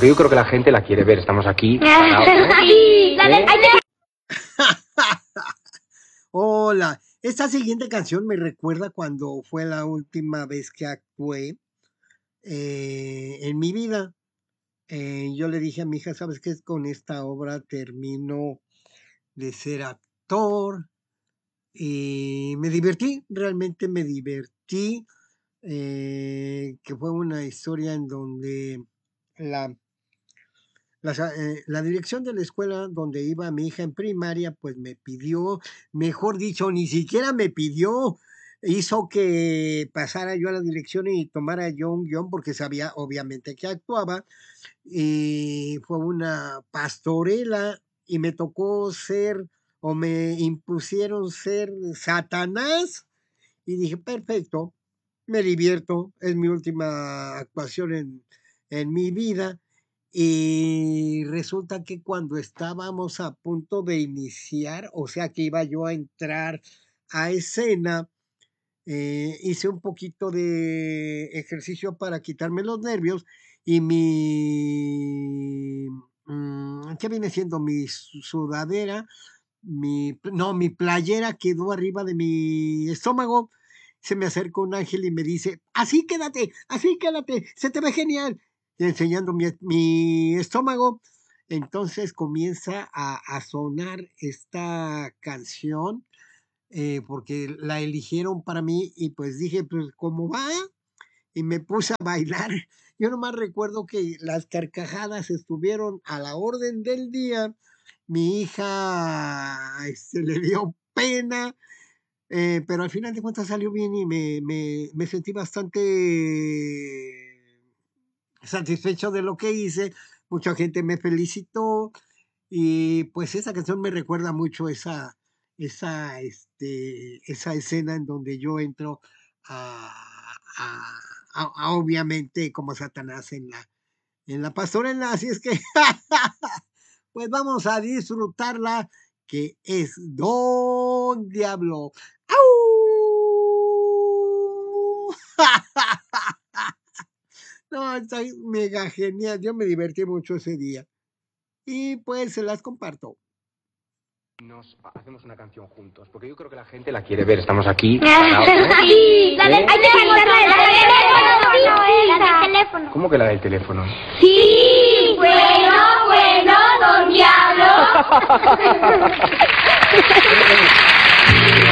porque yo creo que la gente la quiere ver. Estamos aquí. Hola, esta siguiente canción me recuerda cuando fue la última vez que actué en mi vida. Yo le dije a mi hija, ¿sabes qué? Con esta obra termino de ser actor y me divertí, realmente me divertí, que fue una historia en donde la, la dirección de la escuela donde iba mi hija en primaria, pues me pidió, mejor dicho, ni siquiera me pidió, hizo que pasara yo a la dirección y tomara yo un guión porque sabía obviamente que actuaba y fue una pastorela y me tocó ser o me impusieron ser Satanás y dije, perfecto, me divierto, es mi última actuación en mi vida y resulta que cuando estábamos a punto de iniciar, o sea que iba yo a entrar a escena, hice un poquito de ejercicio para quitarme los nervios y ¿qué viene siendo? Mi sudadera, mi playera quedó arriba de mi estómago. Se me acerca un ángel y me dice, así quédate, se te ve genial. Y enseñando mi estómago. Entonces comienza a sonar esta canción porque la eligieron para mí y pues dije, pues ¿cómo va? Y me puse a bailar. Yo nomás recuerdo que las carcajadas estuvieron a la orden del día. Mi hija le dio pena, pero al final de cuentas salió bien y me sentí bastante satisfecho de lo que hice. Mucha gente me felicitó y pues esa canción me recuerda mucho esa escena en donde yo entro a, obviamente como Satanás en la pastorela, así es que pues vamos a disfrutarla, que es Don Diablo. ¡Au! No, está mega genial, yo me divertí mucho ese día y pues se las comparto. Nos hacemos una canción juntos, porque yo creo que la gente la quiere ver. Estamos aquí. ¿Cómo que la del teléfono? Sí, bueno, Don Diablo.